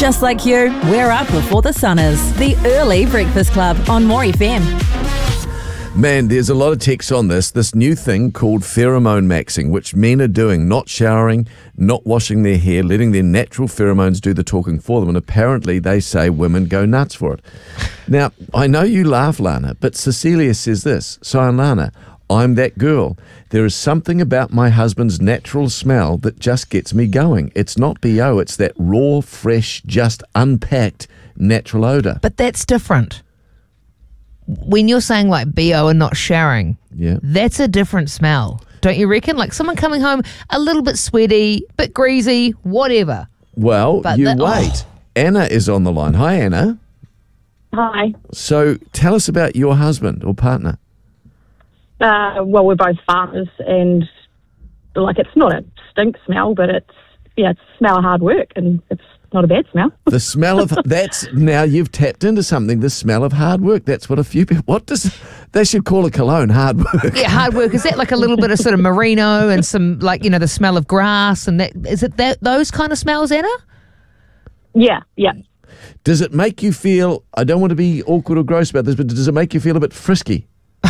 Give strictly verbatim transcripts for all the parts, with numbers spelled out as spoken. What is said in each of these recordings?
Just like you, we're up before the sun is. The Early Breakfast Club on More F M. Man, there's a lot of text on this, this new thing called pheromone maxing, which men are doing, not showering, not washing their hair, letting their natural pheromones do the talking for them. And apparently they say women go nuts for it. Now, I know you laugh, Lana, but Cecilia says this, Cyan Lana, I'm that girl. There is something about my husband's natural smell that just gets me going. It's not B O, it's that raw, fresh, just unpacked natural odour. But that's different. When you're saying like B O and not showering, Yeah. that's a different smell. Don't you reckon? Like someone coming home a little bit sweaty, bit greasy, whatever. Well, But you that- wait. Anna is on the line. Hi, Anna. Hi. So tell us about your husband or partner. Uh, well, we're both farmers, and like it's not a stink smell, but it's yeah, it's a smell of hard work, and it's not a bad smell. The smell of, that's, now you've tapped into something, the smell of hard work. That's what a few people, what does, they should call a cologne hard work. Yeah, hard work. Is that like a little bit of sort of merino and some like, you know, the smell of grass and that, is it that those kind of smells, Anna? Yeah, yeah. Does it make you feel, I don't want to be awkward or gross about this, but does it make you feel a bit frisky?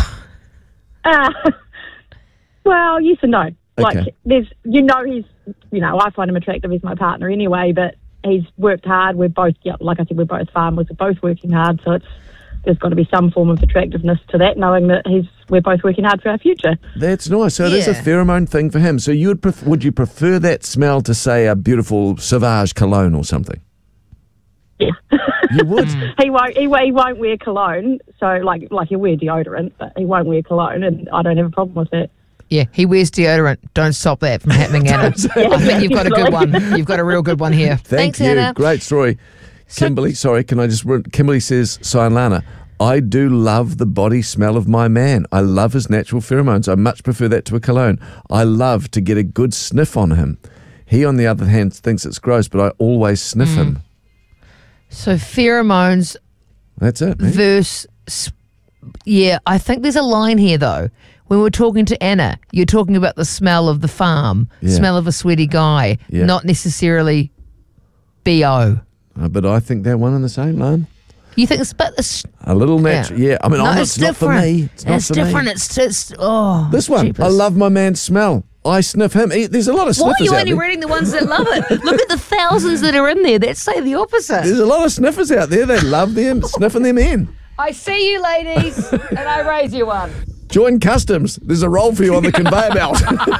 Uh, well, yes and no. Like, Okay. there's, you know, he's, you know, I find him attractive. He's my partner anyway, but he's worked hard. We're both, yeah, like I said, we're both farmers. We're both working hard, so it's there's got to be some form of attractiveness to that, knowing that he's we're both working hard for our future. That's nice. So it is a Yeah. pheromone thing for him. So you would pref- would you prefer that smell to, say, a beautiful Sauvage cologne or something? Yeah. You would? He won't. He, he won't wear cologne. So, like, like he'll wear deodorant, but he won't wear cologne, and I don't have a problem with that. Yeah, he wears deodorant. Don't stop that from happening, Anna. I think you've got a good one. You've got a real good one here. Thank Thanks, you. Anna. Great story. Kimberly, sorry, can I just... Kimberly says, Cyan Lana, I do love the body smell of my man. I love his natural pheromones. I much prefer that to a cologne. I love to get a good sniff on him. He, on the other hand, thinks it's gross, but I always sniff Mm. him. So pheromones That's it. eh? versus, yeah, I think there's a line here though. When we're talking to Anna, you're talking about the smell of the farm, Yeah. smell of a sweaty guy, Yeah. not necessarily B O. Uh, but I think they're one and the same, Lan. You think it's, but it's, A little natural. Yeah. I mean, no, I'm not, it's it's not for different. me. It's not It's for different. me. It's, it's, oh. This one, jeepers. I love my man's smell. I sniff him. He- There's a lot of Why sniffers are you out only there. reading the ones that love it? Look at the thousands that are in there that say the opposite. There's a lot of sniffers out there. They love them sniffing them in. I see you, ladies, and I raise you one. Join customs. There's a role for you on the conveyor belt.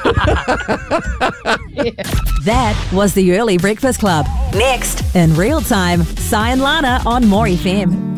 That was the Early Breakfast Club. Next, in real time, Cyan Lana on More F M.